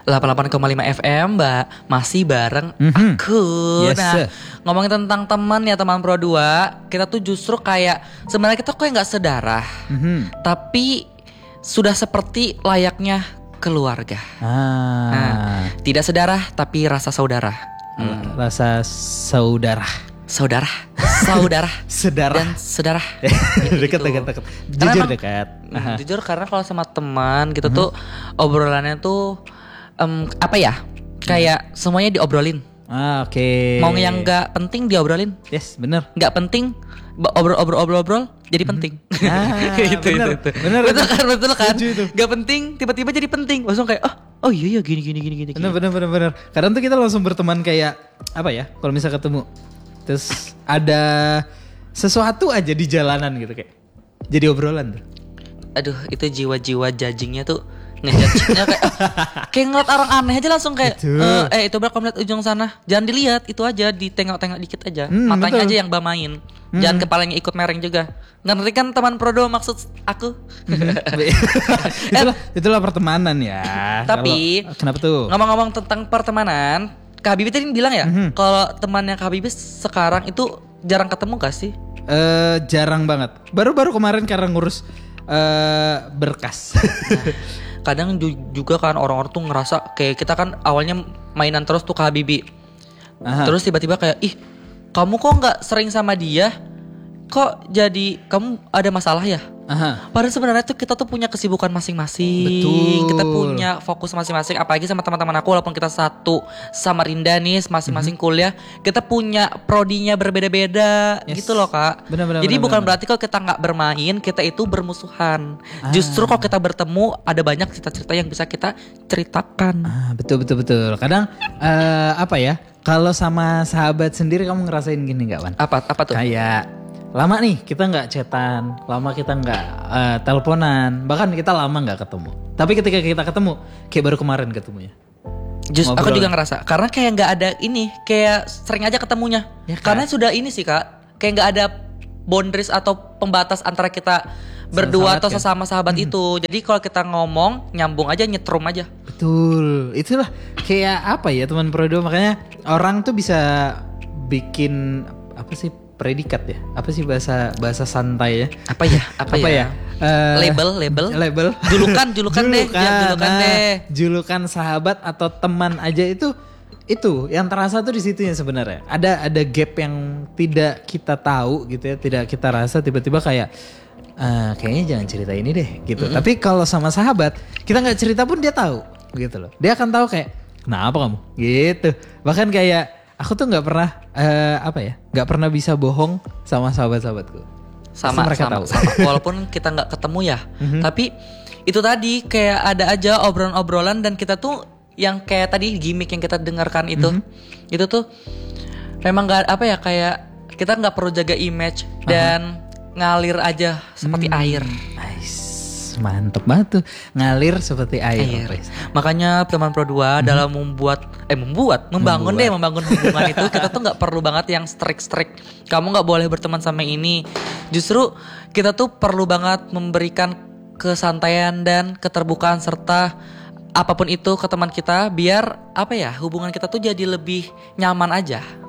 88,5 FM, Mbak. Masih bareng aku. Yes, Nah, sir. ngomongin tentang teman ya, teman Pro 2, kita tuh justru kayak sebenarnya kita kayak nggak sedarah, tapi sudah seperti layaknya keluarga. Nah, tidak sedarah tapi rasa saudara. Rasa saudara. Saudara, Sedara. dan saudara. Dekat. Karena Jujur emang- dekat. Jujur karena kalau sama teman gitu tuh obrolannya tuh apa ya? Kayak semuanya diobrolin. Oke. Mau yang nggak penting diobrolin, Yes, bener. nggak penting obrol jadi penting. Bener. Betul kan? Setuju itu. Nggak penting tiba-tiba jadi penting. Langsung kayak oh iya gini. Bener. Kadang tuh kita langsung berteman kayak apa ya? Kalau misal ketemu, terus ada sesuatu aja di jalanan gitu kayak. Jadi obrolan tuh. Aduh, itu jiwa-jiwa judgingnya tuh ngejudge-nya kayak ngeliat orang aneh aja langsung kayak Betul. itu kamu lihat ujung sana, jangan dilihat, itu aja ditengok-tengok dikit aja, matanya betul. aja yang bamain, jangan kepalanya ikut mereng juga. Ngerti kan teman Prodo maksud aku? itulah pertemanan ya. Tapi Kenapa tuh? ngomong-ngomong tentang pertemanan, Kak Habibie tadi bilang ya, kalau temannya Kak Habibie sekarang itu jarang ketemu gak sih? Jarang banget. Baru kemarin karena ngurus berkas. Kadang juga kan orang-orang tuh ngerasa kayak kita kan awalnya mainan terus tuh Kak Habibie. Terus tiba-tiba kayak kamu kok nggak sering sama dia? Kok jadi kamu ada masalah ya? Padahal sebenarnya tuh kita tuh punya kesibukan masing-masing. Betul. Kita punya fokus masing-masing. Apalagi sama teman-teman aku, walaupun kita satu Samarinda nih, masing-masing kuliah, kita punya prodinya berbeda-beda, gitu loh Kak. Jadi bukan berarti kalau kita nggak bermain, kita itu bermusuhan. Justru kalau kita bertemu, ada banyak cerita-cerita yang bisa kita ceritakan. Betul. Kadang apa ya? Kalau sama sahabat sendiri kamu ngerasain gini nggak, Wan? Apa tuh? Kayak lama nih kita nggak chatan, lama kita nggak teleponan, bahkan kita lama nggak ketemu. Tapi ketika kita ketemu, kayak baru kemarin ketemunya. Just aku Ngobrol. juga ngerasa karena kayak nggak ada ini, kayak sering aja ketemunya. Ya kan? Karena sudah ini sih Kak, kayak nggak ada boundaries atau pembatas antara kita berdua sahabat atau kan? sesama sahabat itu. Jadi kalau kita ngomong nyambung aja, nyetrum aja. Betul, itulah kayak apa ya teman Prodo, makanya orang tuh bisa bikin apa sih predikat ya? Apa sih bahasa santai ya? Apa ya? Label. Julukan deh. Ya, julukan deh. Julukan sahabat atau teman aja itu yang terasa tuh di situnya sebenarnya. Ada gap yang tidak kita tahu gitu ya, tidak kita rasa, tiba-tiba kayak kayaknya jangan cerita ini deh gitu. Tapi kalau sama sahabat, kita nggak cerita pun dia tahu gitu loh. Dia akan tahu kayak kenapa kamu gitu. Bahkan kayak aku tuh nggak pernah nggak pernah bisa bohong sama sahabat-sahabatku. Sama. Walaupun kita nggak ketemu ya, tapi itu tadi kayak ada aja obrolan-obrolan, dan kita tuh yang kayak tadi gimmick yang kita dengarkan itu tuh memang nggak kayak kita nggak perlu jaga image dan ngalir aja seperti air. Nice. Mantep banget tuh, ngalir seperti air. Makanya teman Pro 2 dalam membangun hubungan itu, kita tuh nggak perlu banget yang strict. Kamu nggak boleh berteman sama ini. Justru kita tuh perlu banget memberikan kesantaian dan keterbukaan serta apapun itu ke teman kita, biar hubungan kita tuh jadi lebih nyaman aja.